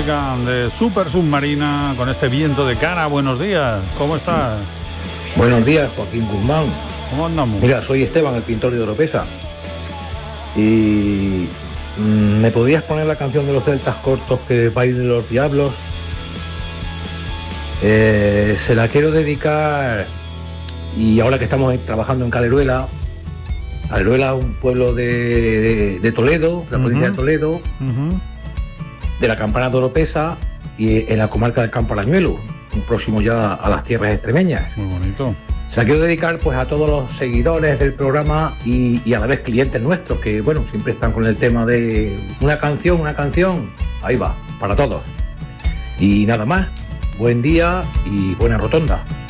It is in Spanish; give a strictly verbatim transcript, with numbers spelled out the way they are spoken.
música de Super Submarina con este viento de cara. Buenos días, ¿cómo estás? Buenos días, Joaquín Guzmán. ¿Cómo andamos? Mira, soy Esteban, el pintor de Oropesa. Y mmm, ¿me podrías poner la canción de los celtas cortos que bailen los diablos? Eh, se la quiero dedicar, y ahora que estamos trabajando en Caleruela, Caleruela, un pueblo de, de, de Toledo, de la provincia uh-huh. de Toledo, uh-huh. de la Campana de Oropesa y en la comarca del Campo Arañuelo, muy próximo ya a las tierras extremeñas. Muy bonito. Se la quiero dedicar pues a todos los seguidores del programa y, y a la vez clientes nuestros que, bueno, siempre están con el tema de una canción, una canción. Ahí va, para todos. Y nada más, buen día y buena rotonda.